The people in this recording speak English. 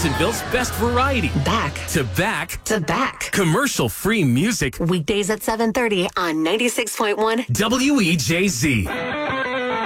Jacksonville's best variety. Back To back. to back. Commercial-free music. Weekdays at 7:30 on 96.1 WEJZ.